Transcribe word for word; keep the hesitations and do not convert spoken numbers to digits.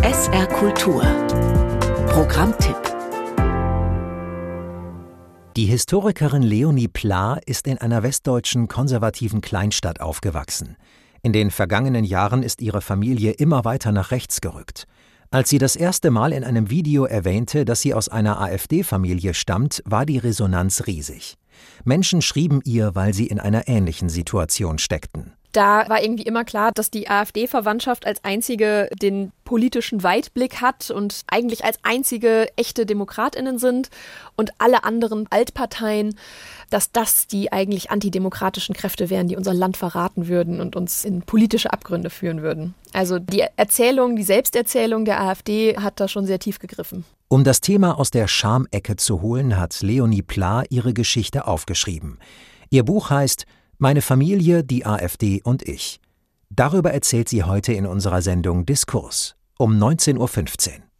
S R Kultur Programmtipp. Die Historikerin Leonie Pla ist in einer westdeutschen konservativen Kleinstadt aufgewachsen. In den vergangenen Jahren ist ihre Familie immer weiter nach rechts gerückt. Als sie das erste Mal in einem Video erwähnte, dass sie aus einer AfD-Familie stammt, war die Resonanz riesig. Menschen schrieben ihr, weil sie in einer ähnlichen Situation steckten. Da war irgendwie immer klar, dass die AfD-Verwandtschaft als einzige den politischen Weitblick hat und eigentlich als einzige echte DemokratInnen sind und alle anderen Altparteien, dass das die eigentlich antidemokratischen Kräfte wären, die unser Land verraten würden und uns in politische Abgründe führen würden. Also die Erzählung, die Selbsterzählung der AfD hat da schon sehr tief gegriffen. Um das Thema aus der Schamecke zu holen, hat Leonie Pla ihre Geschichte aufgeschrieben. Ihr Buch heißt »Meine Familie, die AfD und ich«. Darüber erzählt sie heute in unserer Sendung Diskurs um neunzehn Uhr fünfzehn.